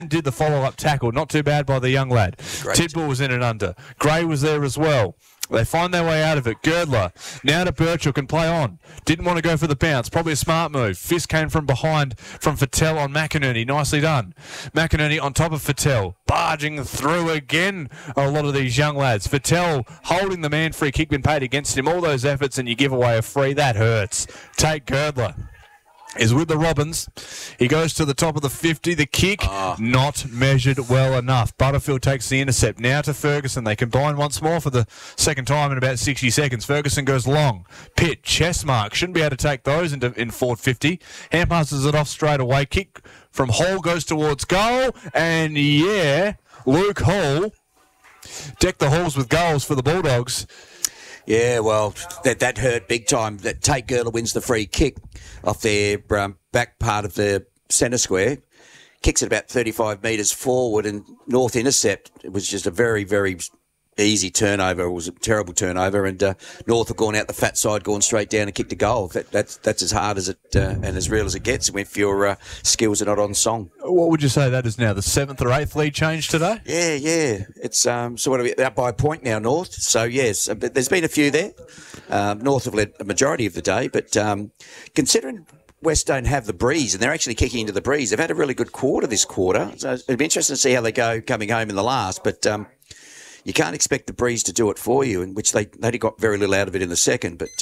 did the follow-up tackle. Not too bad by the young lad. Great. Tidball was in and under. Gray was there as well. They find their way out of it. Girdler, now to Birchall, can play on. Didn't want to go for the bounce. Probably a smart move. Fist came from behind from Fattel on McInerney. Nicely done. McInerney on top of Fattel. Barging through again a lot of these young lads. Fattel holding the man free kick been paid against him. All those efforts and you give away a free. That hurts. Tate Girdler is with the Robins. He goes to the top of the 50. The kick not measured well enough. Butterfield takes the intercept. Now to Ferguson. They combine once more for the second time in about 60 seconds. Ferguson goes long. Pitt, chest mark. Shouldn't be able to take those in forward 50. Hand passes it off straight away. Kick from Hall goes towards goal. And yeah, Luke Hall decked the halls with goals for the Bulldogs. Yeah, well, that hurt big time. That Tate Girdler wins the free kick off their back part of the centre square. Kicks it about 35 metres forward and North intercept. It was just a very, very easy turnover. It was a terrible turnover and North have gone out the fat side, gone straight down and kicked a goal. That's as hard as it and as real as it gets if your skills are not on song. What would you say that is now, the 7th or 8th lead change today? Yeah. It's so what are we out by a point now, North? So yes, but there's been a few there. North have led a majority of the day, but considering West don't have the breeze, and they're actually kicking into the breeze. They've had a really good quarter this quarter, so it'd be interesting to see how they go coming home in the last, but you can't expect the breeze to do it for you, in which they got very little out of it in the second, but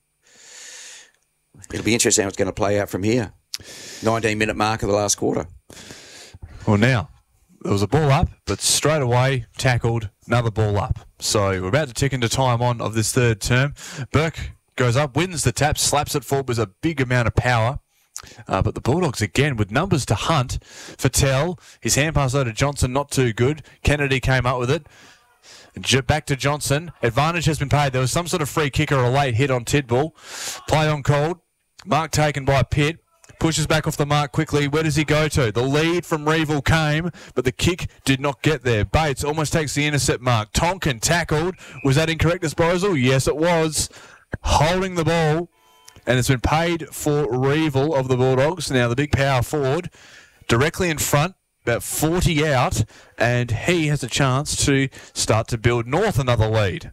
it'll be interesting how it's going to play out from here. 19-minute mark of the last quarter. Well, now, there was a ball up, but straight away tackled, another ball up. So we're about to tick into time on of this third term. Burke goes up, wins the tap, slaps it forward with a big amount of power. But the Bulldogs, again, with numbers to hunt. Fattel, his hand pass over to Johnson, not too good. Kennedy came up with it. Back to Johnson. Advantage has been paid. There was some sort of free kick or a late hit on Tidball. Play on called. Mark taken by Pitt. Pushes back off the mark quickly. Where does he go to? The lead from Reeville came, but the kick did not get there. Bates almost takes the intercept mark. Tonkin tackled. Was that incorrect disposal? Yes, it was. Holding the ball. And it's been paid for Reeville of the Bulldogs. Now the big power forward directly in front. About 40 out, and he has a chance to start to build North another lead.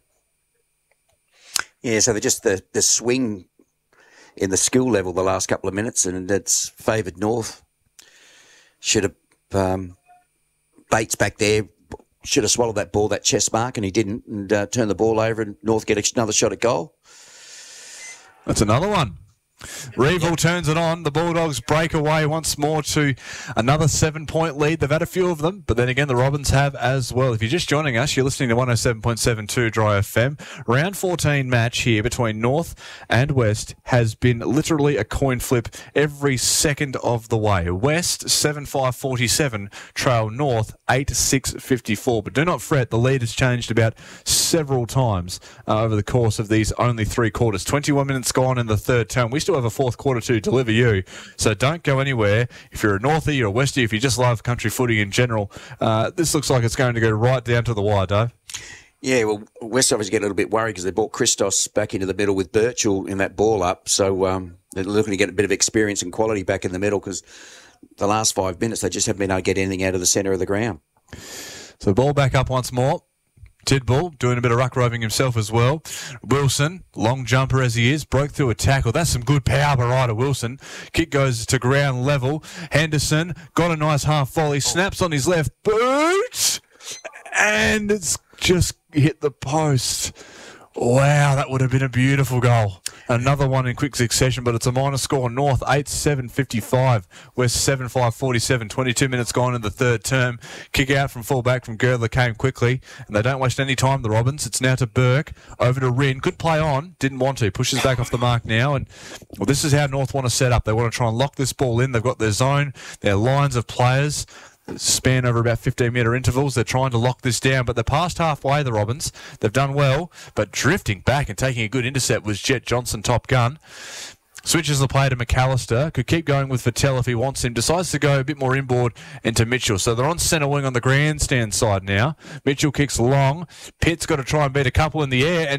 Yeah, so they're just the swing in the skill level the last couple of minutes, and it's favoured North. Should have Bates back there, should have swallowed that ball, that chest mark, and he didn't, and turned the ball over, and North get another shot at goal. That's another one. Reeville turns it on. The Bulldogs break away once more to another 7-point lead. They've had a few of them, but then again, the Robins have as well. If you're just joining us, you're listening to 107.72 Dry FM. Round 14 match here between North and West has been literally a coin flip every second of the way. West 7-5-47, trail North 8-6-54. But do not fret, the lead has changed about several times over the course of these only 3 quarters. 21 minutes gone in the third term. We still have a fourth quarter to deliver you, so don't go anywhere. If you're a Northie, you're a Westie, if you just love country footy in general, this looks like it's going to go right down to the wire, Dave. Yeah, well, West obviously get a little bit worried because they brought Christos back into the middle with Birchall in that ball up, so they're looking to get a bit of experience and quality back in the middle because the last 5 minutes they just haven't been able to get anything out of the centre of the ground. So ball back up once more. Tidball doing a bit of ruck roving himself as well. Wilson, long jumper as he is, broke through a tackle. That's some good power by Ryder Wilson. Kick goes to ground level. Henderson got a nice half volley, snaps on his left boot, and it's just hit the post. Wow, that would have been a beautiful goal. Another one in quick succession, but it's a minor score. North 8-7-55. West 7-5-47. 22 minutes gone in the third term. Kick out from full-back from Girdler came quickly, and they don't waste any time, the Robins. It's now to Burke. Over to Rin. Good play on. Didn't want to. Pushes back off the mark now, and well, this is how North want to set up. They want to try and lock this ball in. They've got their zone, their lines of players. Span over about 15-metre intervals. They're trying to lock this down, but they're past halfway, the Robins. They've done well, but drifting back and taking a good intercept was Jet Johnson, top gun. Switches the play to McAllister. Could keep going with Fattel if he wants him. Decides to go a bit more inboard into Mitchell. So they're on centre wing on the grandstand side now. Mitchell kicks long. Pitt's got to try and beat a couple in the air, and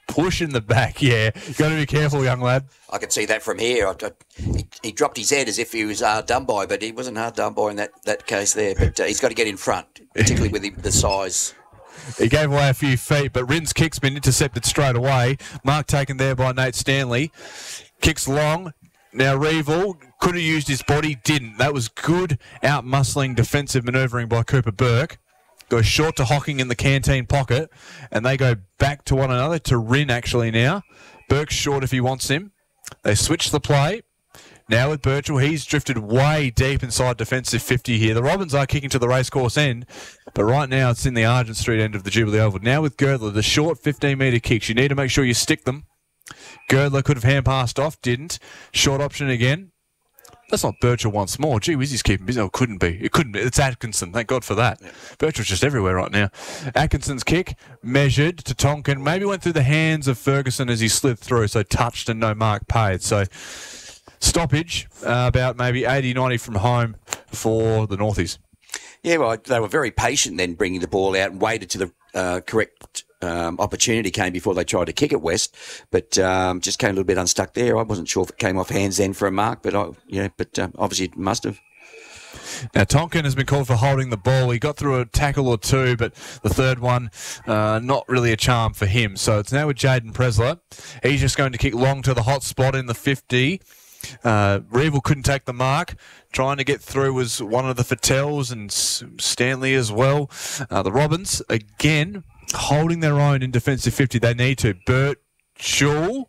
push in the back. Yeah, you got to be careful, young lad. I could see that from here. He dropped his head as if he was hard done by, but he wasn't hard done by in that case there. But he's got to get in front, particularly with the size. He gave away a few feet, but Rin's kick's been intercepted straight away. Mark taken there by Nate Stanley. Kicks long. Now Reevil could have used his body, didn't. That was good out-muscling defensive manoeuvring by Cooper Burke. Goes short to Hocking in the canteen pocket, and they go back to one another, to Rin actually now. Burke's short if he wants him. They switch the play. Now with Birchall, he's drifted way deep inside defensive 50 here. The Robins are kicking to the racecourse end, but right now it's in the Argent Street end of the Jubilee Oval. Now with Girdler, the short 15-metre kicks. You need to make sure you stick them. Girdler could have hand-passed off, didn't. Short option again. That's not Birchall once more. Gee whiz, he's keeping busy. Oh, couldn't be. It couldn't be. It's Atkinson. Thank God for that. Yeah. Birchall's just everywhere right now. Atkinson's kick, measured to Tonkin. Maybe went through the hands of Ferguson as he slid through, so touched and no mark paid. So stoppage, about maybe 80, 90 from home for the Northies. Yeah, well, they were very patient then bringing the ball out and waited till the correct opportunity came before they tried to kick it west, but just came a little bit unstuck there. I wasn't sure if it came off hands then for a mark, but obviously it must have. Now, Tonkin has been called for holding the ball. He got through a tackle or two, but the third one, not really a charm for him. So it's now with Jaden Presler. He's just going to kick long to the hot spot in the 50. Reevil couldn't take the mark. Trying to get through was one of the Fatels and Stanley as well. The Robins, again, holding their own in defensive 50. They need to. Birchall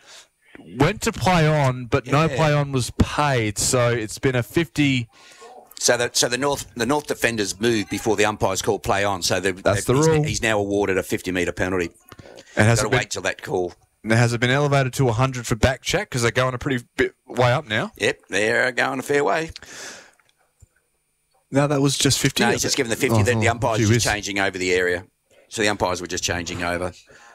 went to play on, but no play on was paid. So it's been a 50... So the North defenders moved before the umpires called play on. So that's the rule. He's now awarded a 50-metre penalty. And has got to wait till that call. Now, has it been elevated to 100 for back check? Because they're going a pretty bit way up now. Yep, they're going a fair way. No, that was just 50. No, he's just given the 50. The umpires were just changing over the area. So the umpires were just changing over.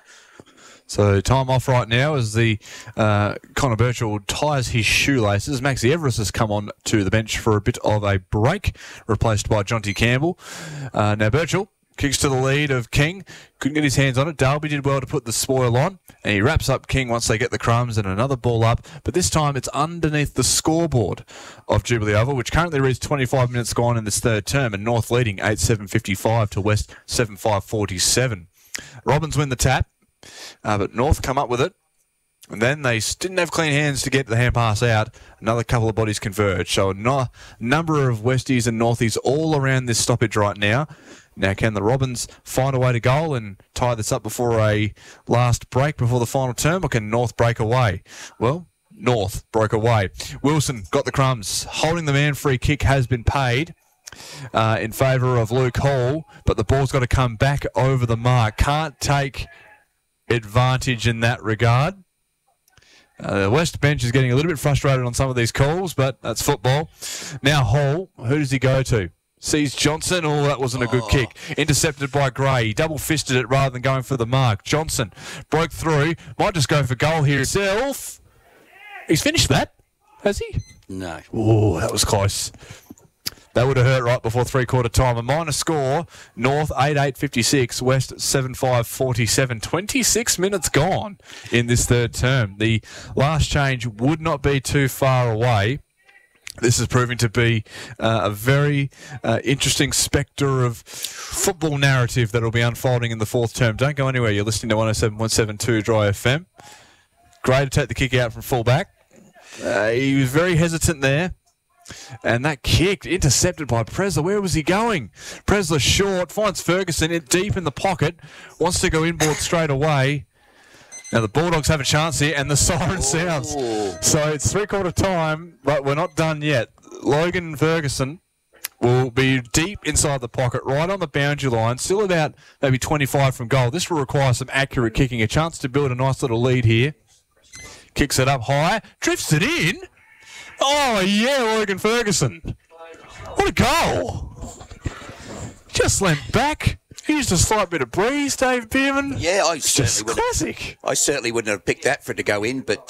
So time off right now as the Connor Birchall ties his shoelaces. Maxie Everest has come on to the bench for a bit of a break, replaced by Jonty Campbell. Now Birchall kicks to the lead of King. Couldn't get his hands on it. Dalby did well to put the spoil on. And he wraps up King once they get the crumbs and another ball up. But this time it's underneath the scoreboard of Jubilee Oval, which currently reads 25 minutes gone in this third term. And North leading 8-7-55 to West 7-5-47. Robins win the tap. But North come up with it. And then they didn't have clean hands to get the hand pass out. Another couple of bodies converged. So a number of Westies and Northies all around this stoppage right now. Now, can the Robins find a way to goal and tie this up before a last break before the final term, or can North break away? Well, North broke away. Wilson got the crumbs. Holding the man free kick has been paid in favour of Luke Hall, but the ball's got to come back over the mark. Can't take advantage in that regard. The West bench is getting a little bit frustrated on some of these calls, but that's football. Now Hall, who does he go to? Sees Johnson. Oh, that wasn't a good kick. Intercepted by Gray. He double-fisted it rather than going for the mark. Johnson broke through. Might just go for goal here himself. He's finished that, has he? No. Oh, that was close. That would have hurt right before three-quarter time. A minor score, North 8-8-56, West 7-5-47. 26 minutes gone in this third term. The last change would not be too far away. This is proving to be a very interesting spectre of football narrative that will be unfolding in the fourth term. Don't go anywhere. You're listening to 107.72 Dry FM. Gray to take the kick out from fullback. He was very hesitant there. And that kick intercepted by Presler. Where was he going? Presler short, finds Ferguson deep in the pocket, wants to go inboard straight away. Now the Bulldogs have a chance here, and the siren sounds. So it's three-quarter time, but we're not done yet. Logan Ferguson will be deep inside the pocket, right on the boundary line, still about maybe 25 from goal. This will require some accurate kicking, a chance to build a nice little lead here. Kicks it up high, drifts it in. Oh, yeah, Logan Ferguson. What a goal. Just leant back. He used a slight bit of breeze, Dave Beerman. Yeah, classic. I certainly wouldn't have picked that for it to go in, but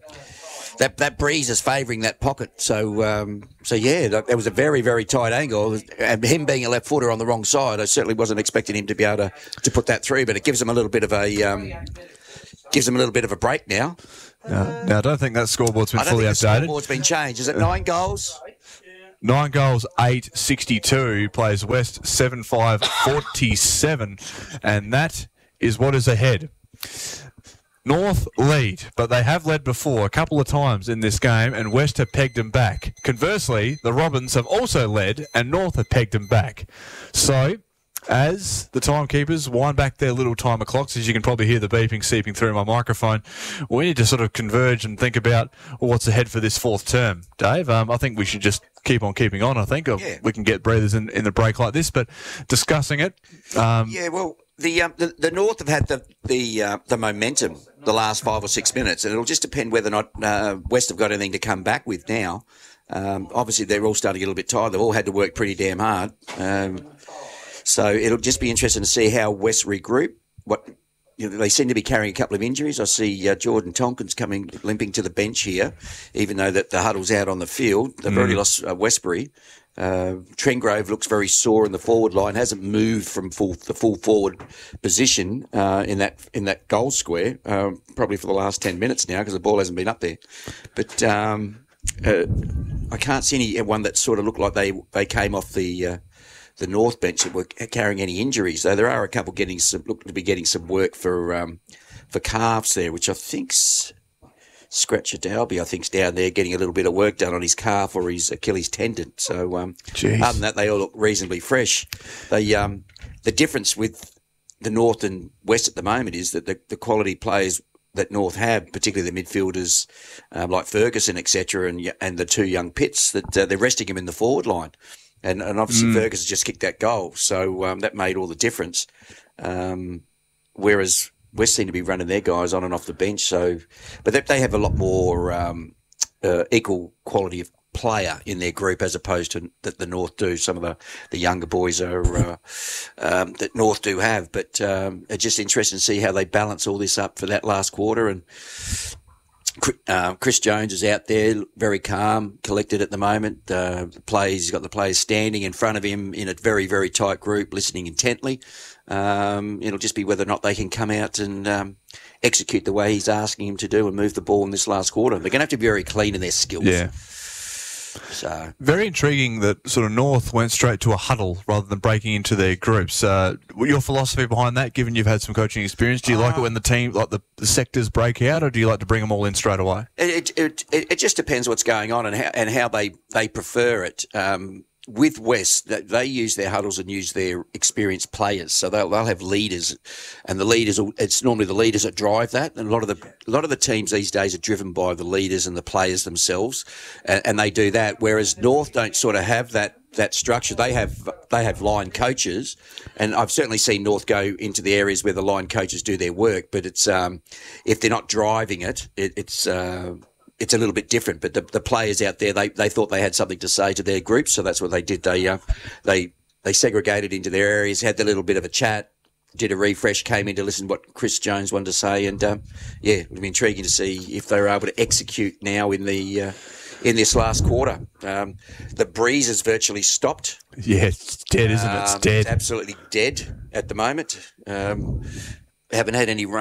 that breeze is favouring that pocket. So yeah, that was a very, very tight angle. And him being a left footer on the wrong side, I certainly wasn't expecting him to be able to put that through, but it gives him a little bit of a gives them a little bit of a break now. Now, I don't think that scoreboard's been I don't fully think the updated. scoreboard's been changed. Is it 9 goals? 9 goals, 8-62. Plays West 7-5, 47. And that is what is ahead. North lead, but they have led before a couple of times in this game, and West have pegged them back. Conversely, the Robins have also led, and North have pegged them back. So, as the timekeepers wind back their little timer clocks, as you can probably hear the beeping seeping through my microphone, we need to sort of converge and think about what's ahead for this fourth term. Dave, I think we should just keep on keeping on, I think. Yeah. We can get breathers in the break like this, but discussing it... Yeah, well... The North have had the momentum the last 5 or 6 minutes, and it'll just depend whether or not West have got anything to come back with now. Obviously, they're all starting to get a little bit tired. They've all had to work pretty damn hard. So it'll just be interesting to see how West regroup. They seem to be carrying a couple of injuries. I see Jordan Tompkins limping to the bench here, even though that the huddle's out on the field. They've already lost Westbury. Trengrove looks very sore in the forward line. Hasn't moved from the full forward position in that goal square probably for the last 10 minutes now because the ball hasn't been up there. But I can't see anyone that sort of looked like they came off the North bench that were carrying any injuries. Though there are a couple look to be getting some work for calves there, which I think's. Scratcher Dalby, I think, is down there getting a little bit of work done on his calf or his Achilles tendon. So, other than that, they all look reasonably fresh. The difference with the North and West at the moment is that the quality players that North have, particularly the midfielders like Ferguson, etc., and the two young Pitts, that they're resting him in the forward line. And obviously Ferguson just kicked that goal, so that made all the difference. Whereas West seem to be running their guys on and off the bench, but they have a lot more equal quality of player in their group as opposed to that the North do. Some of the younger boys are that North do have, but it's just interesting to see how they balance all this up for that last quarter. And Chris Jones is out there, very calm, collected at the moment. He's got the players standing in front of him in a very, very tight group, listening intently. It'll just be whether or not they can come out and execute the way he's asking him to do and move the ball in this last quarter. They're going to have to be very clean in their skills. Yeah. So very intriguing that sort of North went straight to a huddle rather than breaking into their groups. Your philosophy behind that, given you've had some coaching experience, do you like it when the team, like the sectors break out, or do you like to bring them all in straight away? It just depends what's going on and how they prefer it. With West, they use their huddles and use their experienced players, so they'll have leaders, and the leaders. It's normally the leaders that drive that, and a lot of the teams these days are driven by the leaders and the players themselves, and they do that. Whereas North don't sort of have that structure. They have line coaches, and I've certainly seen North go into the areas where the line coaches do their work. But it's if they're not driving it, it's a little bit different. But the players out there, they thought they had something to say to their group, so that's what they did. They segregated into their areas, had a little bit of a chat, did a refresh, came in to listen to what Chris Jones wanted to say, and it would be intriguing to see if they were able to execute now in this last quarter. The breeze has virtually stopped. Yeah, it's dead, isn't it? It's dead. It's absolutely dead at the moment. Haven't had any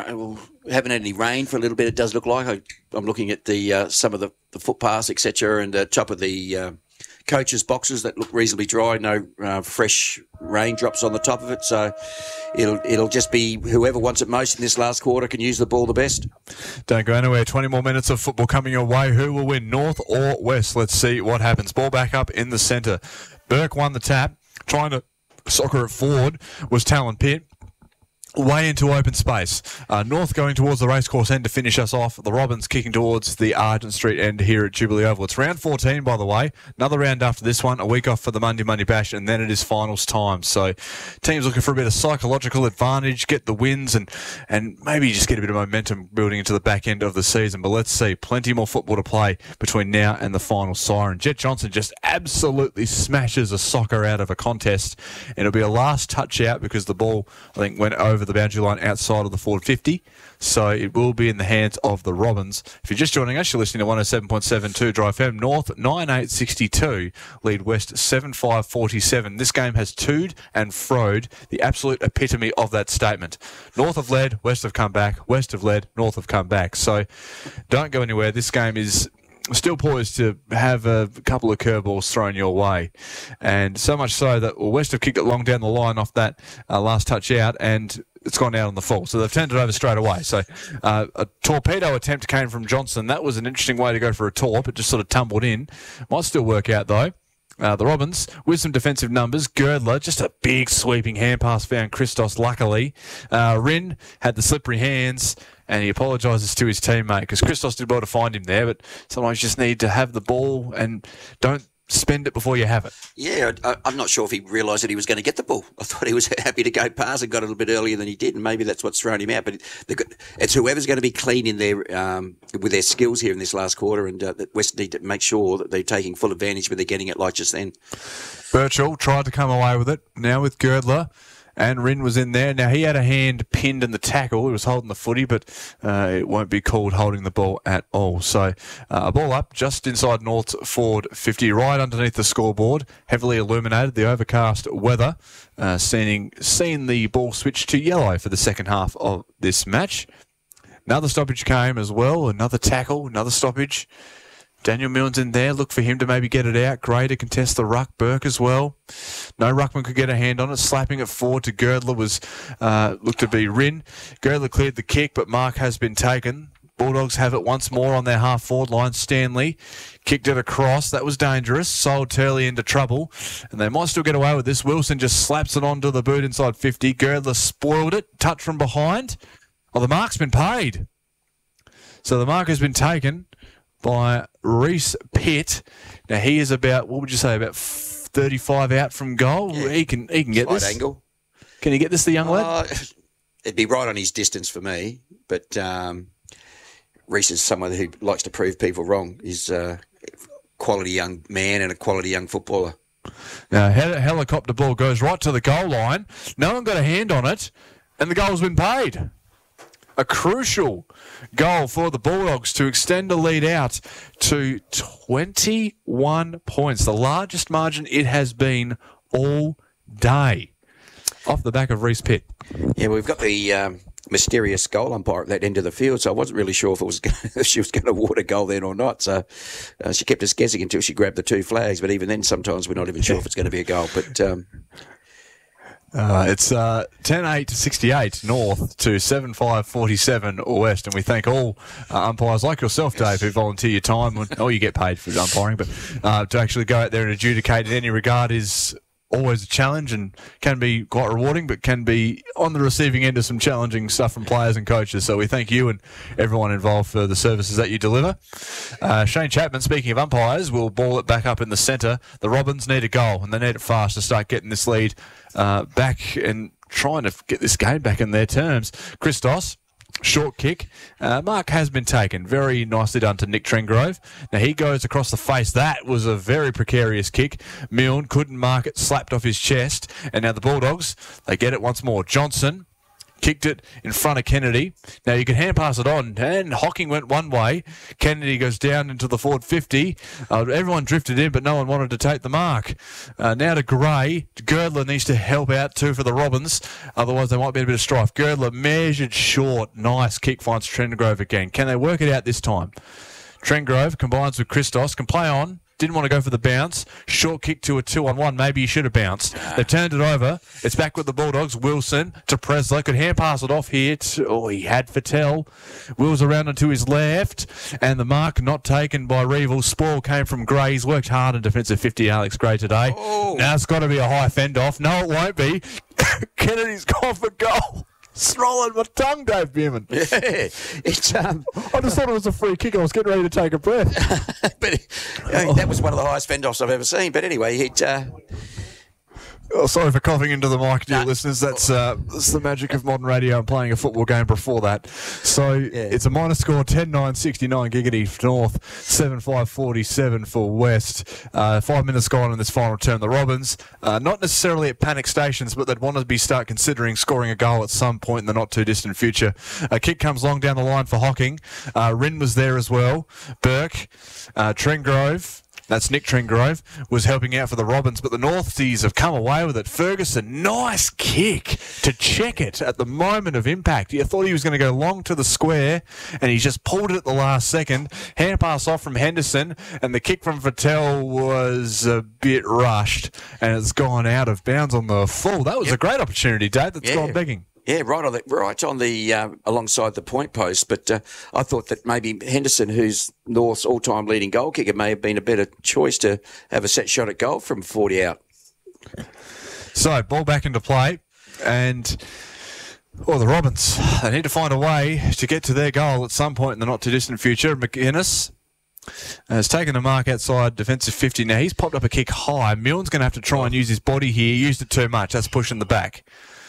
rain for a little bit. It does look like. I'm looking at some of the footpaths, etc., and the top of the coaches' boxes that look reasonably dry. No fresh raindrops on the top of it. So it'll just be whoever wants it most in this last quarter can use the ball the best. Don't go anywhere. 20 more minutes of football coming your way. Who will win, North or West? Let's see what happens. Ball back up in the centre. Burke won the tap. Trying to soccer it forward was Talon Pitt. Way into open space. North going towards the racecourse end to finish us off. The Robins kicking towards the Argent Street end here at Jubilee Oval. It's round 14, by the way. Another round after this one. A week off for the Monday Bash, and then it is finals time. So teams looking for a bit of psychological advantage, get the wins, and maybe just get a bit of momentum building into the back end of the season. But let's see. Plenty more football to play between now and the final siren. Jet Johnson just absolutely smashes a soccer out of a contest. And it'll be a last touch out because the ball, I think, went over over the boundary line outside of the forward 50. So it will be in the hands of the Robins. If you're just joining us, you're listening to 107.72 Dry FM. North 9-8-62, lead West 7-5-47. This game has toed and froed, the absolute epitome of that statement. North have led, West have come back, West have led, North have come back. So don't go anywhere. This game is still poised to have a couple of curveballs thrown your way. And so much so that West have kicked it long down the line off that last touch out, and it's gone out on the full. So they've turned it over straight away. So a torpedo attempt came from Johnson. That was an interesting way to go for a torp. It just sort of tumbled in. Might still work out, though. The Robins, with some defensive numbers. Girdler, just a big sweeping hand pass found Christos, luckily. Rin had the slippery hands, and he apologises to his teammate because Christos did well to find him there, but sometimes you just need to have the ball and don't spend it before you have it. Yeah, I'm not sure if he realised that he was going to get the ball. I thought he was happy to go past and got a little bit earlier than he did, and maybe that's what's thrown him out. But it's whoever's going to be clean in their with their skills here in this last quarter, and West need to make sure that they're taking full advantage when they're getting it like just then. Birchall tried to come away with it. Now with Girdler. And Rin was in there. Now, he had a hand pinned in the tackle. He was holding the footy, but it won't be called holding the ball at all. So, a ball up just inside North's forward 50, right underneath the scoreboard, heavily illuminated, the overcast weather, seeing the ball switch to yellow for the second half of this match. Another stoppage came as well, another tackle, another stoppage. Daniel Milne's in there. Look for him to maybe get it out. Gray to contest the ruck. Burke as well. No ruckman could get a hand on it. Slapping it forward to Girdler was looked to be Rin. Girdler cleared the kick, but mark has been taken. Bulldogs have it once more on their half-forward line. Stanley kicked it across. That was dangerous. Sold Turley into trouble. And they might still get away with this. Wilson just slaps it onto the boot inside 50. Girdler spoiled it. Touch from behind. Oh, the mark's been paid. So the mark has been taken by Reese Pitt. Now he is about, what would you say, about 35 out from goal. Yeah. He can get Slight this. Angle. Can he get this, the young lad? It'd be right on his distance for me, but Reese is someone who likes to prove people wrong. He's a quality young man and a quality young footballer. Now helicopter ball goes right to the goal line. No one got a hand on it, and the goal's been paid. A crucial goal for the Bulldogs to extend the lead out to 21 points, the largest margin it has been all day, off the back of Reese Pitt. Yeah, we've got the mysterious goal umpire at that end of the field, so I wasn't really sure if she was going to award a goal then or not. So she kept us guessing until she grabbed the two flags, but even then sometimes we're not even sure if it's going to be a goal. But it's 10-8-68 North to 7-5-47 West, and we thank all umpires like yourself, Dave, who volunteer your time, or you get paid for umpiring, but to actually go out there and adjudicate in any regard is always a challenge and can be quite rewarding, but can be on the receiving end of some challenging stuff from players and coaches. So we thank you and everyone involved for the services that you deliver. Shane Chapman, speaking of umpires, will ball it back up in the centre. The Robins need a goal, and they need it fast to start getting this lead back and trying to get this game back in their terms. Christos. Short kick. Mark has been taken. Very nicely done to Nick Trengrove. Now he goes across the face. That was a very precarious kick. Milne couldn't mark it, slapped off his chest. And now the Bulldogs, they get it once more. Johnson kicked it in front of Kennedy. Now you can hand pass it on, and Hocking went one way. Kennedy goes down into the forward 50. Everyone drifted in, but no one wanted to take the mark. Now to Gray. Girdler needs to help out too for the Robins, otherwise there might be a bit of strife. Girdler measured short. Nice kick, finds Trengrove again. Can they work it out this time? Trengrove combines with Christos, can play on. Didn't want to go for the bounce. Short kick to a 2-on-1. Maybe he should have bounced. They've turned it over. It's back with the Bulldogs. Wilson to Presler. Could hand pass it off here. He had Fattel. Wills around onto his left. And the mark not taken by Reevil. Spoil came from Gray. He's worked hard in defensive 50, Alex Gray, today. Oh. Now it's got to be a high fend off. No, it won't be. Kennedy's gone for goal. Swallowed my tongue, Dave Bierman. Yeah, it's I just thought it was a free kick. I was getting ready to take a breath. But that was one of the highest fend-offs I've ever seen. But anyway, Oh, sorry for coughing into the mic, dear listeners. That's the magic of modern radio and playing a football game before that. So It's a minor score, 10-9, 69 Giggity for North, 7-5, 47 for West. 5 minutes gone in this final term. The Robins, not necessarily at panic stations, but they'd want to start considering scoring a goal at some point in the not-too-distant future. A kick comes long down the line for Hocking. Rin was there as well. Burke, Trengrove. That's Nick Trengrove, was helping out for the Robins, but the Northies have come away with it. Ferguson, nice kick to check it at the moment of impact. You thought he was going to go long to the square, and he just pulled it at the last second. Hand pass off from Henderson, and the kick from Vattel was a bit rushed, and it's gone out of bounds on the full. That was a great opportunity, Dave, that's gone begging. Yeah, right on the alongside the point post. But I thought that maybe Henderson, who's North's all-time leading goal kicker, may have been a better choice to have a set shot at goal from 40 out. So, ball back into play, and the Robins, they need to find a way to get to their goal at some point in the not-too-distant future. McInnes has taken the mark outside defensive 50. Now, he's popped up a kick high. Milne's going to have to try and use his body here. He used it too much. That's pushing the back.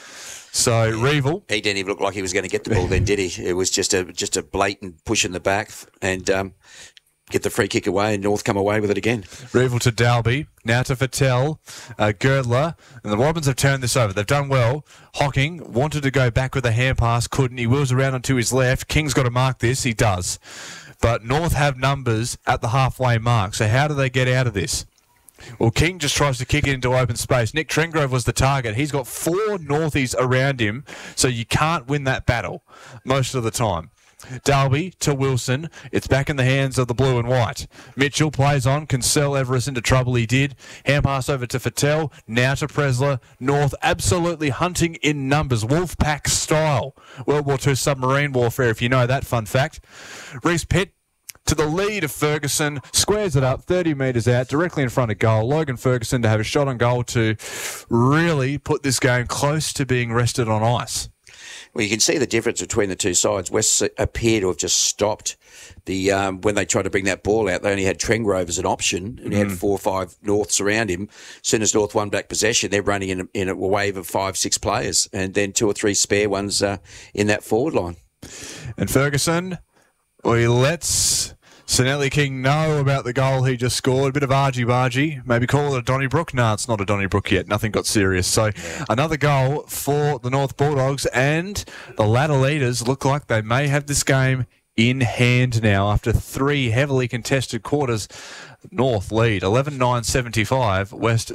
So Revel, he didn't even look like he was going to get the ball then, did he? It was just a blatant push in the back and get the free kick away, and North come away with it again. Revel to Dalby, now to Vattel, Girdler, and the Robins have turned this over. They've done well. Hocking wanted to go back with a hand pass, couldn't. He wheels around onto his left. King's got to mark this. He does. But North have numbers at the halfway mark. So how do they get out of this? Well, King just tries to kick it into open space. Nick Trengrove was the target. He's got 4 Northies around him, so you can't win that battle most of the time. Dalby to Wilson. It's back in the hands of the blue and white. Mitchell plays on, can sell Everest into trouble. He did. Hand pass over to Vattel. Now to Presler. North absolutely hunting in numbers. Wolfpack style. World War II submarine warfare, if you know that fun fact. Reece Pitt to the lead of Ferguson, squares it up 30 metres out, directly in front of goal. Logan Ferguson to have a shot on goal to really put this game close to being rested on ice. Well, you can see the difference between the two sides. West appear to have just stopped the when they tried to bring that ball out. They only had Trengrove as an option, and he had 4 or 5 Norths around him. As soon as North won back possession, they're running in a wave of 5, 6 players, and then 2 or 3 spare ones in that forward line. And Ferguson, he lets Sinelli King know about the goal he just scored. A bit of argy-bargy. Maybe call it a Donnybrook. No, it's not a Donnybrook yet. Nothing got serious. So another goal for the North Bulldogs, and the ladder leaders look like they may have this game in hand now after 3 heavily contested quarters. North lead 11-9-75, West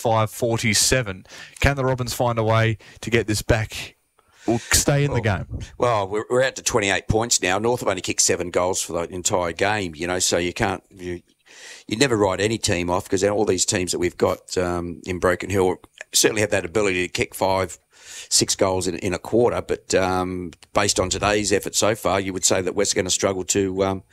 7-5-47. Can the Robins find a way to get this back? We'll stay in the game. Well, we're out to 28 points now. North have only kicked 7 goals for the entire game, so you can't, you never write any team off, because all these teams that we've got in Broken Hill certainly have that ability to kick 5, 6 goals in a quarter. But based on today's effort so far, you would say that West are going to struggle to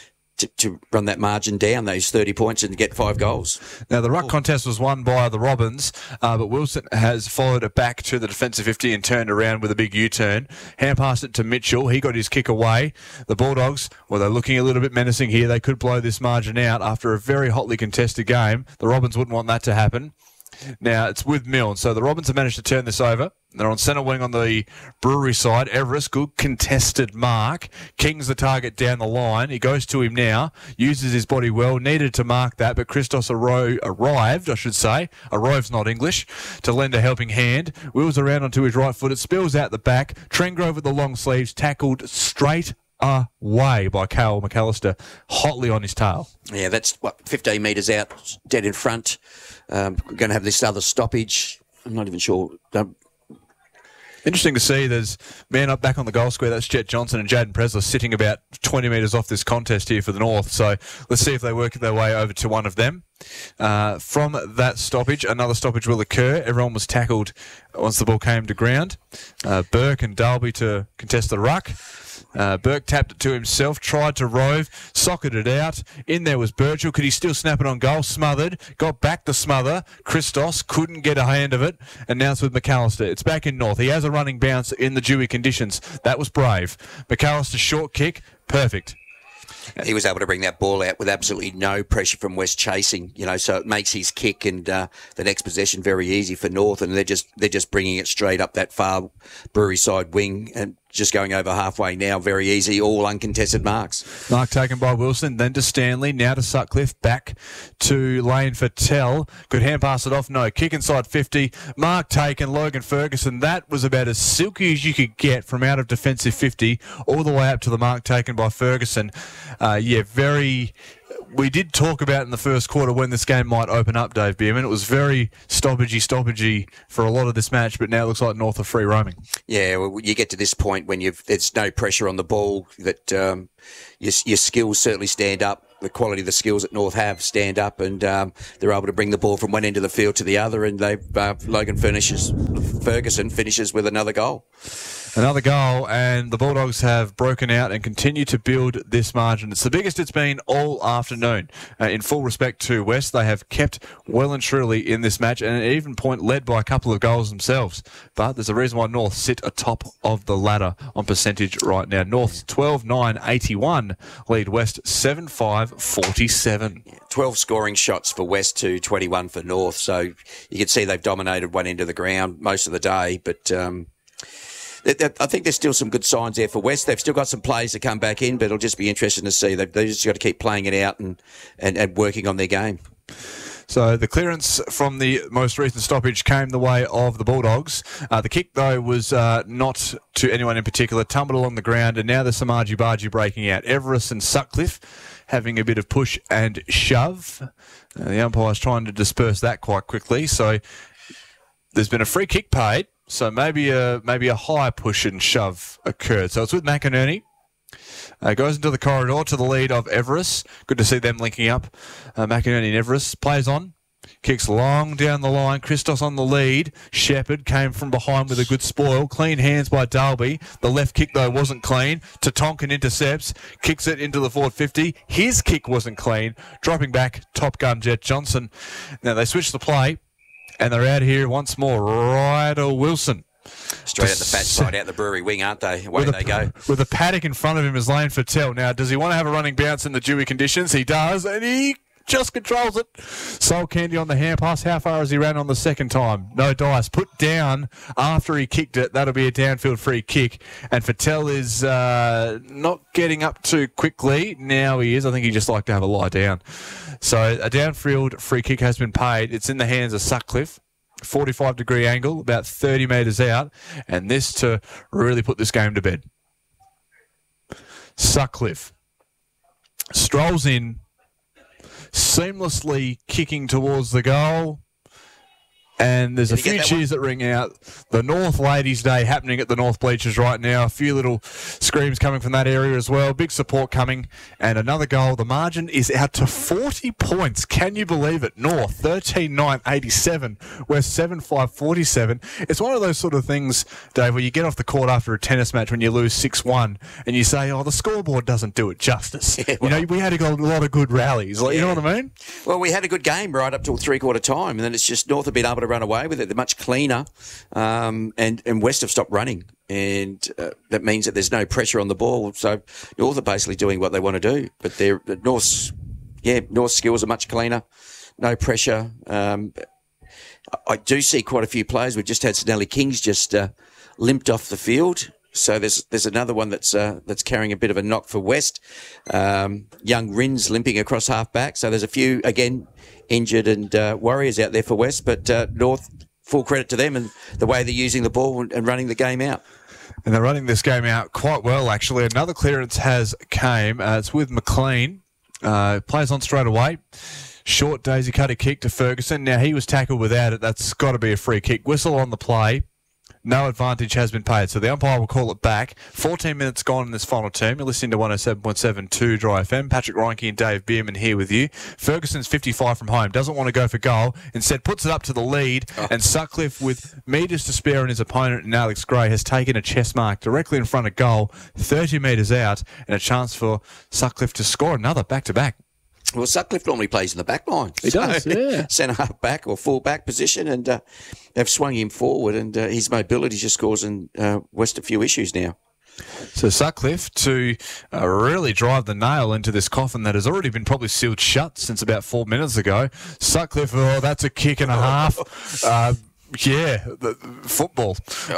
run that margin down, those 30 points, and get 5 goals. Now, the ruck contest was won by the Robins, but Wilson has followed it back to the defensive 50 and turned around with a big U-turn. Hand passed it to Mitchell. He got his kick away. The Bulldogs, they're looking a little bit menacing here. They could blow this margin out after a very hotly contested game. The Robins wouldn't want that to happen. Now, it's with Milne. So the Robins have managed to turn this over. They're on centre wing on the Brewery side. Everest, good contested mark. King's the target down the line. He goes to him now, uses his body well, needed to mark that, but Christos arrived, I should say. Arrived's not English, to lend a helping hand. Wheels around onto his right foot. It spills out the back. Trengrove with the long sleeves, tackled straight away by Cale McAllister, hotly on his tail. Yeah, that's 15 metres out, dead in front. We're going to have this other stoppage. I'm not even sure. Interesting to see there's man up back on the goal square. That's Jet Johnson and Jaden Presler sitting about 20 metres off this contest here for the North. So let's see if they work their way over to one of them. From that stoppage, another stoppage will occur. Everyone was tackled once the ball came to ground. Burke and Dalby to contest the ruck. Burke tapped it to himself, tried to rove, socketed it out. In there was Birchall. Could he still snap it on goal? Smothered. Got back to smother. Christos couldn't get a hand of it. And now it's with McAllister. It's back in North. He has a running bounce in the dewy conditions. That was brave. McAllister's short kick. Perfect. He was able to bring that ball out with absolutely no pressure from West chasing, so it makes his kick and the next possession very easy for North, and they're just bringing it straight up that far Brewery side wing and just going over halfway now, very easy, all uncontested marks. Mark taken by Wilson, then to Stanley, now to Sutcliffe, back to Lane for Tell. Could hand pass it off? No. Kick inside 50. Mark taken, Logan Ferguson. That was about as silky as you could get from out of defensive 50 all the way up to the mark taken by Ferguson. We did talk about in the first quarter when this game might open up, Dave Bierman. It was very stoppagey for a lot of this match, but now it looks like North are free roaming. Yeah, well, you get to this point when there's no pressure on the ball, that your skills certainly stand up. The quality of the skills that North have stand up, and they're able to bring the ball from one end of the field to the other, and Ferguson finishes with another goal. Another goal, and the Bulldogs have broken out and continue to build this margin. It's the biggest it's been all afternoon. In full respect to West, they have kept well and truly in this match, and at even point led by a couple of goals themselves. But there's a reason why North sit atop of the ladder on percentage right now. North 12-9-81, lead West 7-5-47. 12 scoring shots for West to 21 for North, so you can see they've dominated one end of the ground most of the day, but I think there's still some good signs there for West. They've still got some players to come back in, but it'll just be interesting to see. They've just got to keep playing it out and working on their game. So the clearance from the most recent stoppage came the way of the Bulldogs. The kick, though, was not to anyone in particular, tumbled along the ground, and now there's some argy-bargy breaking out. Everest and Sutcliffe having a bit of push and shove. The umpire's trying to disperse that quite quickly. So there's been a free kick paid. So maybe a high push and shove occurred. So it's with McInerney. Goes into the corridor to the lead of Everest. Good to see them linking up. McInerney and Everest. Plays on. Kicks long down the line. Christos on the lead. Shepherd came from behind with a good spoil. Clean hands by Dalby. The left kick, though, wasn't clean. Tatonkin intercepts. Kicks it into the forward 50. His kick wasn't clean. Dropping back, Top Gun Jet Johnson. Now they switch the play. And they're out here once more. Ryder Wilson. Straight out the fat side, out the Brewery wing, aren't they? Away they go. With a paddock in front of him is Lane Fattel. Now, does he want to have a running bounce in the dewy conditions? He does, and he just controls it. Soul Candy on the hand pass. How far has he ran on the second time? No dice. Put down after he kicked it. That'll be a downfield free kick. And Fattel is not getting up too quickly. Now he is. I think he just like to have a lie down. So a downfield free kick has been paid. It's in the hands of Sutcliffe. 45-degree angle, about 30 metres out. And this to really put this game to bed. Sutcliffe strolls in, seamlessly kicking towards the goal. And there's a few cheers that ring out. The North Ladies' Day happening at the North Bleachers right now. A few little screams coming from that area as well. Big support coming. And another goal. The margin is out to 40 points. Can you believe it? North 13-9-87. West 7-5-47. It's one of those sort of things, Dave, where you get off the court after a tennis match when you lose 6-1 and you say, oh, the scoreboard doesn't do it justice. Yeah, well, we had a lot of good rallies. You know what I mean? Well, we had a good game right up till three-quarter time, and then it's just North have been able to run away with it. They're much cleaner, and West have stopped running, and that means that there's no pressure on the ball. So North are basically doing what they want to do, but North's skills are much cleaner, no pressure. I do see quite a few players. We've just had Snelly Kings just limped off the field. So there's another one that's carrying a bit of a knock for West. Young Rins limping across half back. So there's a few again injured and warriors out there for West, but North, full credit to them and the way they're using the ball and running the game out. And they're running this game out quite well, actually. Another clearance has came. It's with McLean. Plays on straight away. Short daisy cutter kick to Ferguson. Now he was tackled without it. That's got to be a free kick. Whistle on the play. No advantage has been paid, so the umpire will call it back. 14 minutes gone in this final term. You're listening to 107.7 to Dry FM. Patrick Reinke and Dave Bierman here with you. Ferguson's 55 from home. Doesn't want to go for goal. Instead, puts it up to the lead. And Sutcliffe, with metres to spare on his opponent and Alex Gray, has taken a chest mark directly in front of goal, 30 metres out, and a chance for Sutcliffe to score another back-to-back. Well, Sutcliffe normally plays in the back line. He does, yeah. Centre half back or full back position, and they've swung him forward, and his mobility just causing West a few issues now. So Sutcliffe to really drive the nail into this coffin that has already been probably sealed shut since about 4 minutes ago. Sutcliffe, that's a kick and a half. Football.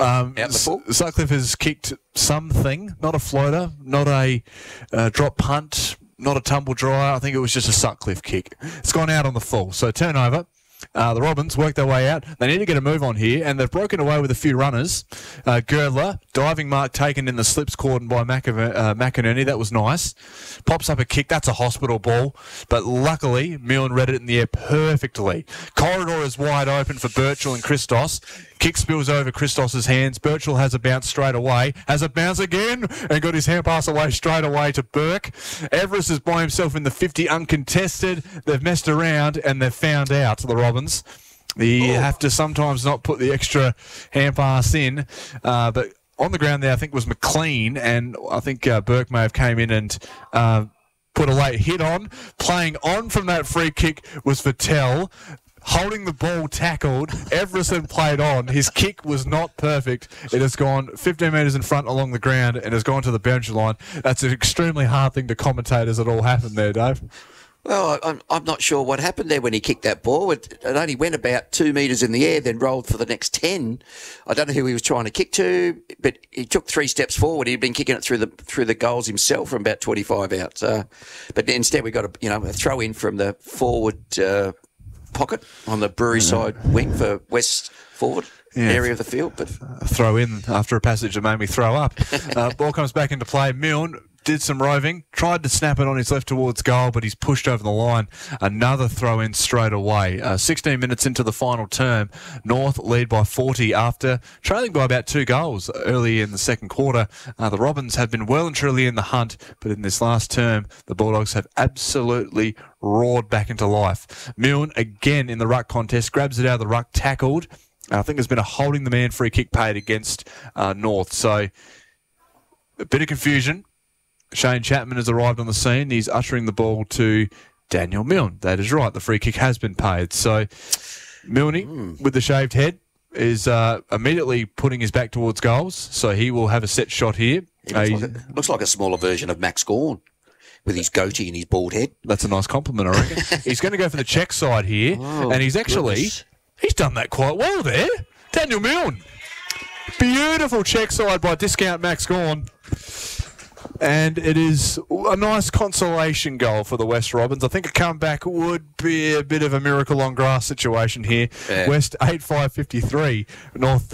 Sutcliffe has kicked something, not a floater, not a drop punt, not a tumble dryer. I think it was just a Sutcliffe kick. It's gone out on the full. So turnover. The Robins work their way out. They need to get a move on here, and they've broken away with a few runners. Girdler, diving mark taken in the slips cordon by McInerney. That was nice. Pops up a kick. That's a hospital ball. But luckily, Milne read it in the air perfectly. Corridor is wide open for Birchall and Christos. Kick spills over Christos's hands. Birchall has a bounce straight away. Has a bounce again and got his hand pass away straight away to Burke. Everest is by himself in the 50 uncontested. They've messed around and they've found out, the Robins. You have to sometimes not put the extra hand pass in. But on the ground there, I think was McLean, and I think Burke may have came in and put a late hit on. Playing on from that free kick was Vattel. Holding the ball tackled, Everson played on. His kick was not perfect. It has gone 15 metres in front along the ground and has gone to the boundary line. That's an extremely hard thing to commentate as it all happened there, Dave. Well, I'm not sure what happened there when he kicked that ball. It only went about 2 metres in the air, then rolled for the next 10. I don't know who he was trying to kick to, but he took 3 steps forward. He'd been kicking it through the goals himself from about 25 out. But instead we got a throw in from the forward pocket on the Brewery side wing for West forward area of the field. But throw in after a passage that made me throw up. Ball comes back into play. Milne did some roving, tried to snap it on his left towards goal, but he's pushed over the line. Another throw in straight away. 16 minutes into the final term, North lead by 40 after trailing by about 2 goals early in the second quarter. The Robins have been well and truly in the hunt, but in this last term, the Bulldogs have absolutely roared back into life. Milne, again in the ruck contest, grabs it out of the ruck, tackled. I think there's been a holding the man free kick paid against North. So a bit of confusion. Shane Chapman has arrived on the scene. He's uttering the ball to Daniel Milne. That is right. The free kick has been paid. So Milne, with the shaved head, is immediately putting his back towards goals. So he will have a set shot here. Looks like a smaller version of Max Gawn with his goatee and his bald head. That's a nice compliment, I reckon. He's going to go for the check side here. And he's he's done that quite well there. Daniel Milne. Beautiful check side by discount Max Gawn. And it is a nice consolation goal for the West Robins. I think a comeback would be a bit of a miracle on grass situation here. Yeah. West 8-5-53, North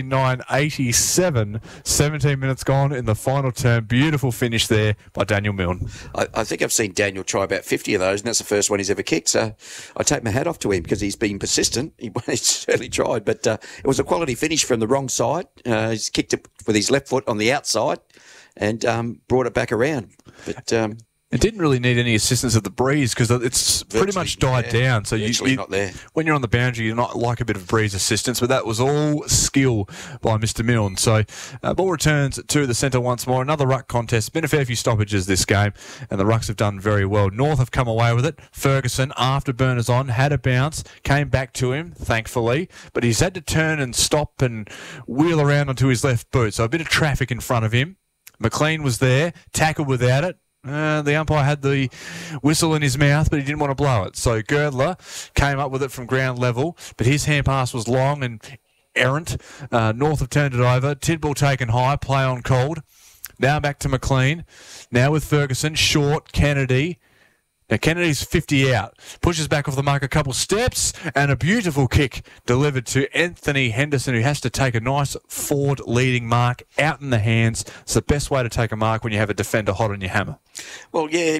13-9-87. 17 minutes gone in the final term. Beautiful finish there by Daniel Milne. I think I've seen Daniel try about 50 of those, and that's the first one he's ever kicked. So I take my hat off to him because he's been persistent. He certainly tried, but it was a quality finish from the wrong side. He's kicked it with his left foot on the outside and brought it back around. But it didn't really need any assistance of the breeze because it's pretty much died down. So you not there. When you're on the boundary, you're not like a bit of breeze assistance, but that was all skill by Mr. Milne. So ball returns to the centre once more. Another ruck contest. Been a fair few stoppages this game, and the rucks have done very well. North have come away with it. Ferguson, after burners on, had a bounce, came back to him, thankfully, but he's had to turn and stop and wheel around onto his left boot. So a bit of traffic in front of him. McLean was there, tackled without it. The umpire had the whistle in his mouth, but he didn't want to blow it. So Girdler came up with it from ground level, but his hand pass was long and errant. North have turned it over. Tidball taken high, play on called. Now back to McLean. Now with Ferguson, short, Kennedy. Now Kennedy's 50 out, pushes back off the mark a couple steps, and a beautiful kick delivered to Anthony Henderson, who has to take a nice forward leading mark out in the hands. It's the best way to take a mark when you have a defender hot on your hammer. Well, yeah,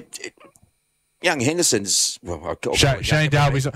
young Henderson's... Well, Shane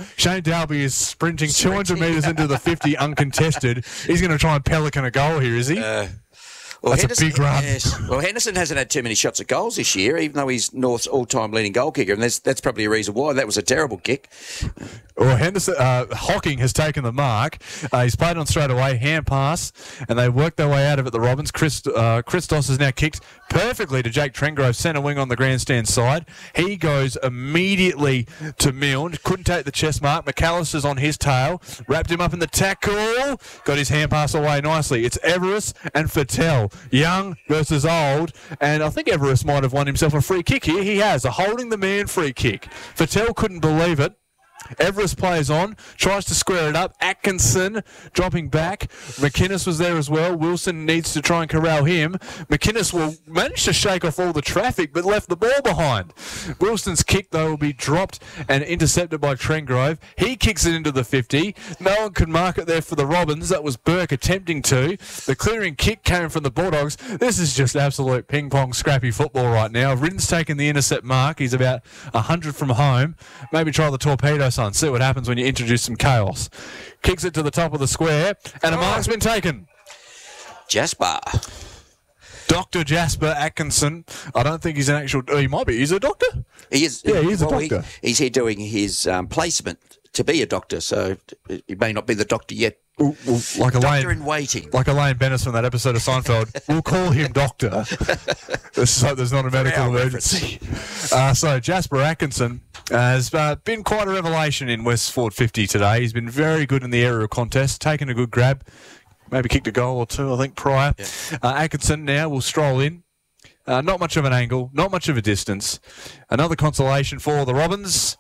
Dalby is sprinting 200 metres into the 50 uncontested. He's going to try and pelican a goal here, is he? Well, that's a big run. Yes. Well, Henderson hasn't had too many shots at goals this year, even though he's North's all-time leading goal kicker, and that's probably a reason why. That was a terrible kick. Well, Henderson, Hocking has taken the mark. He's played on straight away, hand pass, and they worked their way out of it, the Robins. Christos has now kicked perfectly to Jake Trengrove, centre wing on the grandstand side. He goes immediately to Milne. Couldn't take the chest mark. McAllister's on his tail. Wrapped him up in the tackle. Got his hand pass away nicely. It's Everest and Vattel. well. Young versus old, and I think Everest might have won himself a free kick here. He has a holding the man free kick. Fattel couldn't believe it. Everest plays on, tries to square it up. Atkinson dropping back. McInnes was there as well. Wilson needs to try and corral him. McInnes will manage to shake off all the traffic, but left the ball behind. Wilson's kick, though, will be dropped and intercepted by Trengrove. He kicks it into the 50. No one could mark it there for the Robins. That was Burke attempting to. The clearing kick came from the Bulldogs. This is just absolute ping-pong scrappy football right now. Ridden's taken the intercept mark. He's about 100 from home. Maybe try the torpedo, son. See what happens when you introduce some chaos. Kicks it to the top of the square, and a mark's been taken. Jasper. Dr. Jasper Atkinson. I don't think he's an actual... he might be. He's a doctor? He is. Yeah, he's a doctor. He's here doing his placement to be a doctor, so he may not be the doctor yet. Well, like Doctor in waiting. Like Elaine Bennis from that episode of Seinfeld. We'll call him Doctor. So there's not a medical emergency. So Jasper Atkinson has been quite a revelation in Westford 50 today. He's been very good in the area of contest, taken a good grab, maybe kicked a goal or two, I think, prior. Yeah. Atkinson now will stroll in. Not much of an angle, not much of a distance. Another consolation for the Robins.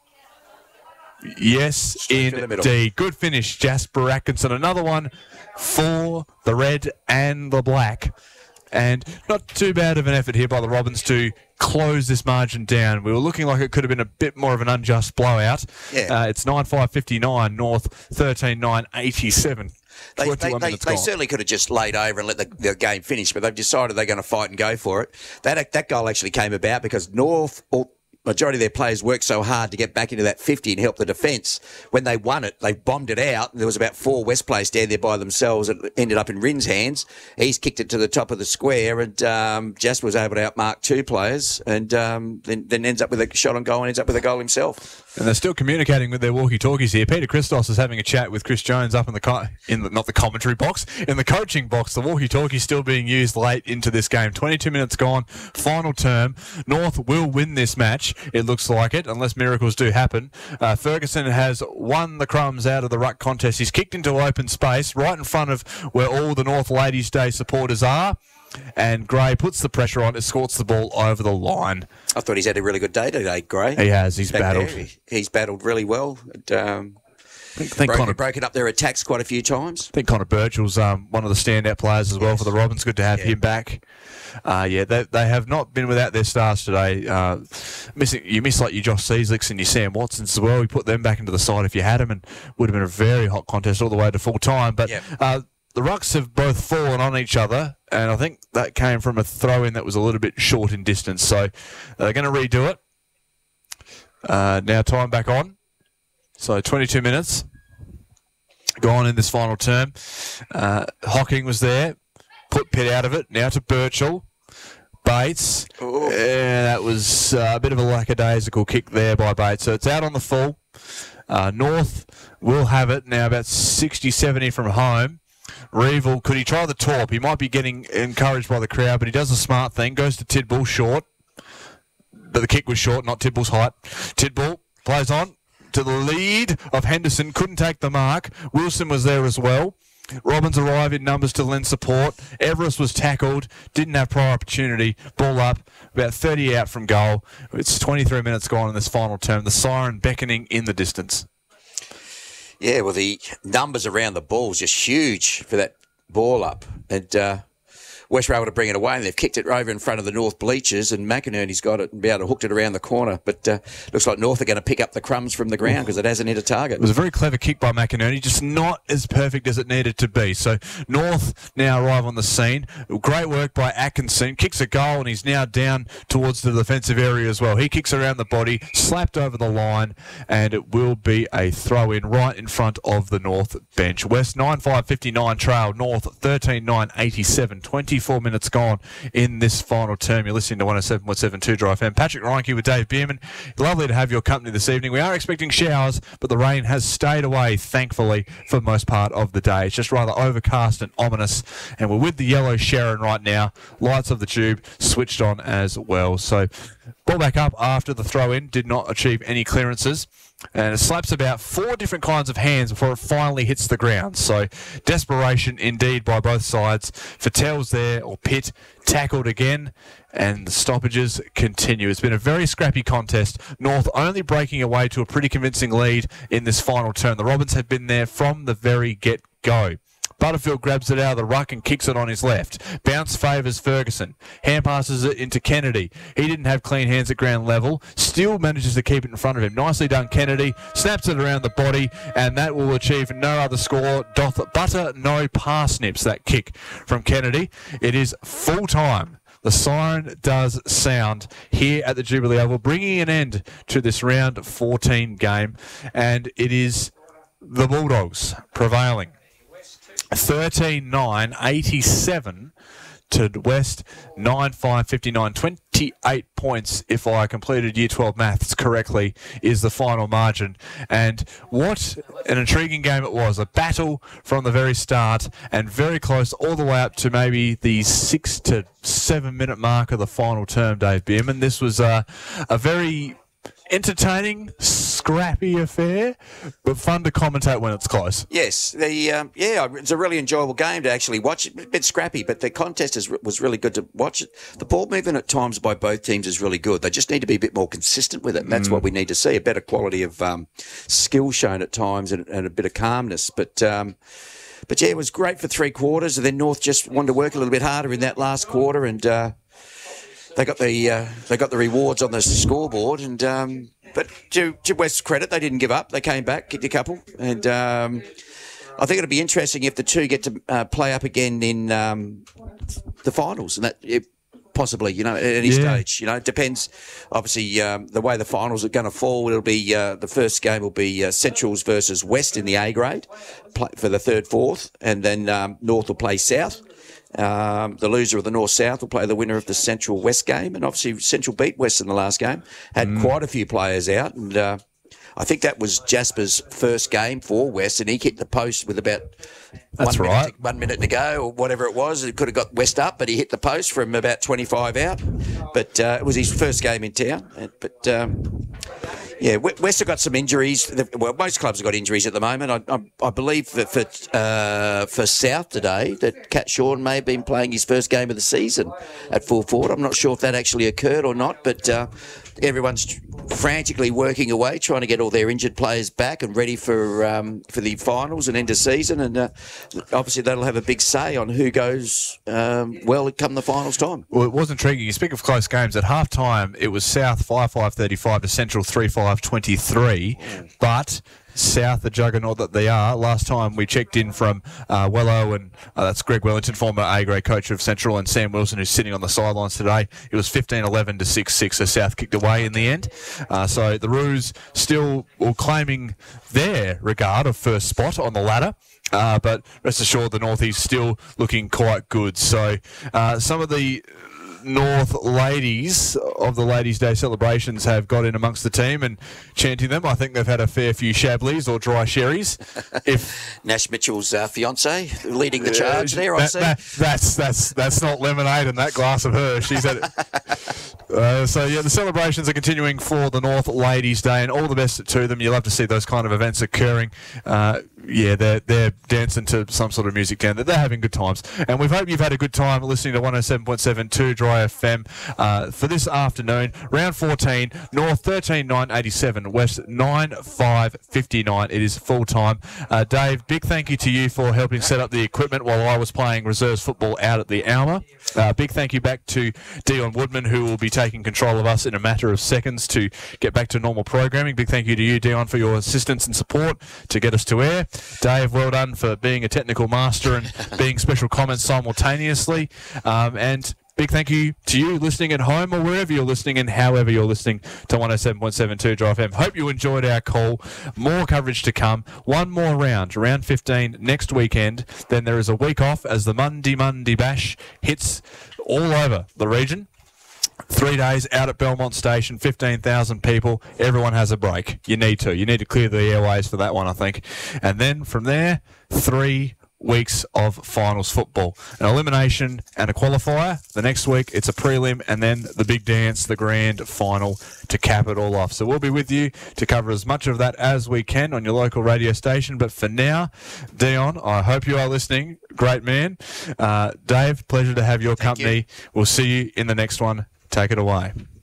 Yes, indeed. Good finish, Jasper Atkinson. Another one for the red and the black. And not too bad of an effort here by the Robins to close this margin down. We were looking like it could have been a bit more of an unjust blowout. Yeah. It's 9-5-59, North 13-9-87. They certainly could have just laid over and let the game finish, but they've decided they're going to fight and go for it. That goal actually came about because North... majority of their players worked so hard to get back into that 50 and help the defence. When they won it, they bombed it out. There was about 4 West players down there by themselves. It ended up in Rin's hands. He's kicked it to the top of the square, and Jasper was able to outmark 2 players, and then ends up with a shot on goal and ends up with a goal himself. And they're still communicating with their walkie-talkies here. Peter Christos is having a chat with Chris Jones up in the not the commentary box, in the coaching box. The walkie-talkie still being used late into this game. 22 minutes gone, final term. North will win this match. It looks like it, unless miracles do happen. Ferguson has won the crumbs out of the ruck contest. He's kicked into open space right in front of where all the North Ladies' Day supporters are. And Gray puts the pressure on, escorts the ball over the line. I thought he's had a really good day today, Gray. He has. He's battled. He's battled really well. Broken up their attacks quite a few times. I think Connor Birchall's one of the standout players as well for the Robins. Good to have him back. They have not been without their stars today. You miss like your Josh Seaslicks and your Sam Watsons as well. We put them back into the side if you had them, and would have been a very hot contest all the way to full time. But the rucks have both fallen on each other, and I think that came from a throw-in that was a little bit short in distance. So they're going to redo it. Now time back on. So 22 minutes gone in this final term. Hocking was there. Put Pitt out of it. Now to Birchall. Bates. That was a bit of a lackadaisical kick there by Bates. So it's out on the full. North will have it now about 60-70 from home. Reevil, could he try the torp? He might be getting encouraged by the crowd, but he does a smart thing. Goes to Tidball short. But the kick was short, not Tidball's height. Tidball plays on to the lead of Henderson. Couldn't take the mark. Wilson was there as well. Robins arrive in numbers to lend support. Everest was tackled. Didn't have prior opportunity. Ball up. About 30 out from goal. It's 23 minutes gone in this final term. The siren beckoning in the distance. Yeah, well, the numbers around the ball is just huge for that ball up. And West were able to bring it away, and they've kicked it over in front of the North bleachers, and McInerney's got it and be able to hook it around the corner. But looks like North are going to pick up the crumbs from the ground because it hasn't hit a target. It was a very clever kick by McInerney, just not as perfect as it needed to be. So North now arrive on the scene. Great work by Atkinson. Kicks a goal, and he's now down towards the defensive area as well. He kicks around the body, slapped over the line, and it will be a throw-in right in front of the North bench. West 9-5-59 trail. North 13-9-87. 24 minutes gone in this final term. You're listening to 107.7 2Drive FM. Patrick Reinke with Dave Bierman. Lovely to have your company this evening. We are expecting showers, but the rain has stayed away, thankfully, for most part of the day. It's just rather overcast and ominous, and we're with the yellow Sharon right now. Lights of the tube switched on as well. So ball back up after the throw-in. Did not achieve any clearances. And it slaps about 4 different kinds of hands before it finally hits the ground. So desperation indeed by both sides. Fattel's there, or Pitt, tackled again, and the stoppages continue. It's been a very scrappy contest. North only breaking away to a pretty convincing lead in this final turn. The Robins have been there from the very get-go. Butterfield grabs it out of the ruck and kicks it on his left. Bounce favours Ferguson. Hand passes it into Kennedy. He didn't have clean hands at ground level. Still manages to keep it in front of him. Nicely done, Kennedy. Snaps it around the body, and that will achieve no other score. Doth butter no parsnips, that kick from Kennedy. It is full time. The siren does sound here at the Jubilee Oval, bringing an end to this round 14 game, and it is the Bulldogs prevailing. 13-9, 87 to West, 9-5, 28 points, if I completed Year 12 maths correctly, is the final margin. And what an intriguing game it was. A battle from the very start, and very close all the way up to maybe the 6 to 7 minute mark of the final term, Dave Bierman. This was a very entertaining, scrappy affair, but fun to commentate when it's close. Yes, it's a really enjoyable game to actually watch. A bit scrappy, but the contest was really good to watch. The ball movement at times by both teams is really good. They just need to be a bit more consistent with it, and that's what we need to see, a better quality of skill shown at times and a bit of calmness. But yeah, it was great for 3 quarters, and then North just wanted to work a little bit harder in that last quarter, and they got the rewards on the scoreboard, and but to West's credit, they didn't give up. They came back, kicked a couple, and I think it'll be interesting if the two get to play up again in the finals, and that possibly, at any stage. It depends. Obviously, the way the finals are going to fall, it'll be the first game will be Centrals versus West in the A grade for the 3rd, 4th, and then North will play South. The loser of the North-South will play the winner of the Central-West game, and obviously Central beat West in the last game, had quite a few players out, and I think that was Jasper's first game for West, and he hit the post with about 1 minute to go, or whatever it was. It could have got West up, but he hit the post from about 25 out, but it was his first game in town, yeah, West have got some injuries. Well, most clubs have got injuries at the moment. I believe that for South today, that Cat Shawn may have been playing his first game of the season at full forward. I'm not sure if that actually occurred or not, but everyone's frantically working away, trying to get all their injured players back and ready for the finals and end of season. And obviously that'll have a big say on who goes well come the finals time. Well, it was intriguing. You speak of close games. At half-time, it was South 5-5-35 to Central 3-5-23, but South, the juggernaut that they are. Last time we checked in from Wello, and that's Greg Wellington, former A-grade coach of Central, and Sam Wilson, who's sitting on the sidelines today. It was 15-11 to 6-6, so South kicked away in the end. So the Roos still claiming their regard of first spot on the ladder. But rest assured, the Northeast still looking quite good. So some of the North ladies of the Ladies' Day celebrations have got in amongst the team and chanting them. I think they've had a fair few Shableys or dry sherries. If Nash Mitchell's fiance leading the charge there, I see. That's not lemonade in that glass of her. She's had it. So yeah, the celebrations are continuing for the North Ladies' Day, and all the best to them. You love to see those kind of events occurring. Yeah, they're dancing to some sort of music down there. They're having good times, and we hope you've had a good time listening to 107.72 Dry FM for this afternoon. Round 14, North 13-9-87, West 9-5-59. It is full time. Dave, big thank you to you for helping set up the equipment while I was playing reserves football out at the Alma. Big thank you back to Dion Woodman, who will be taking control of us in a matter of seconds to get back to normal programming. Big thank you to you, Dion, for your assistance and support to get us to air. Dave, well done for being a technical master and being special comments simultaneously. And big thank you to you listening at home or wherever you're listening and however you're listening to 107.72 Dry FM. Hope you enjoyed our call. More coverage to come. One more round 15 next weekend. Then there is a week off as the Monday Bash hits all over the region. 3 days out at Belmont Station, 15,000 people. Everyone has a break. You need to clear the airways for that one, I think. And then from there, 3 weeks of finals football. An elimination and a qualifier. The next week, it's a prelim and then the big dance, the grand final to cap it all off. So we'll be with you to cover as much of that as we can on your local radio station. But for now, Dion, I hope you are listening. Great man. Dave, pleasure to have your company. We'll see you in the next one. Take it away.